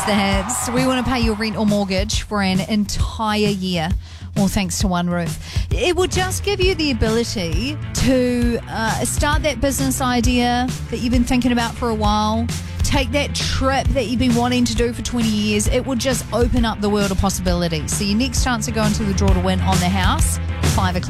that we want to pay your rent or mortgage for an entire year, all thanks to One Roof. It will just give you the ability to start that business idea that you've been thinking about for a while, take that trip that you've been wanting to do for 20 years. It will just open up the world of possibilities. So your next chance to go into the draw to win on the house, 5 o'clock.